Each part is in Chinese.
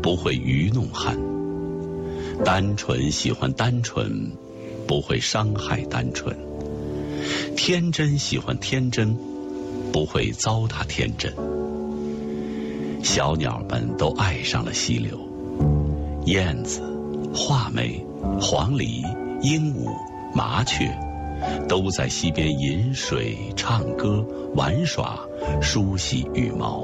不会愚弄汉；单纯喜欢单纯，不会伤害单纯；天真喜欢天真，不会糟蹋天真。小鸟们都爱上了溪流，燕子、画眉、黄鹂、鹦鹉、麻雀都在溪边饮水、唱歌、玩耍，梳洗羽毛。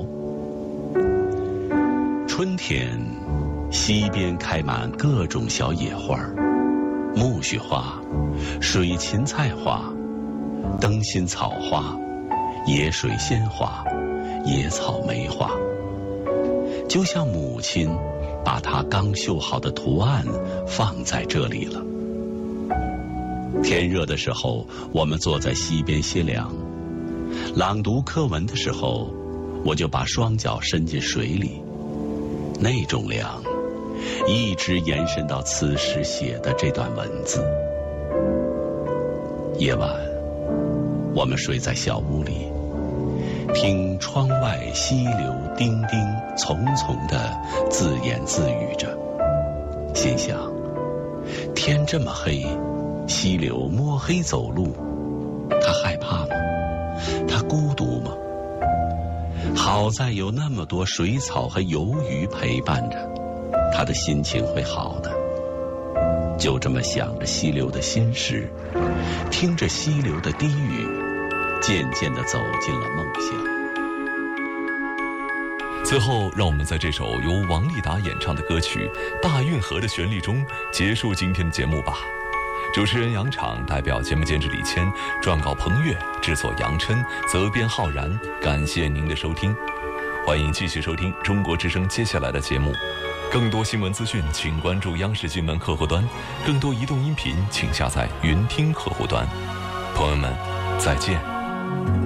春天，溪边开满各种小野花，苜蓿花、水芹菜花、灯心草花、野水仙花、野草莓花，就像母亲把她刚绣好的图案放在这里了。天热的时候，我们坐在溪边歇凉；朗读课文的时候，我就把双脚伸进水里。那种凉，一直延伸到此时写的这段文字。夜晚，我们睡在小屋里，听窗外溪流叮叮丛丛地自言自语着，心想：天这么黑，溪流摸黑走路，他害怕吗？他孤独吗？好在有那么多水草和游鱼陪伴着，他的心情会好的。就这么想着溪流的心事，听着溪流的低语，渐渐地走进了梦乡。 最后，让我们在这首由王丽达演唱的歌曲《大运河》的旋律中结束今天的节目吧。主持人杨昶，代表节目监制李谦，撰稿彭越，制作杨琛，责编浩然。感谢您的收听，欢迎继续收听中国之声接下来的节目。更多新闻资讯，请关注央视新闻客户端；更多移动音频，请下载云听客户端。朋友们，再见。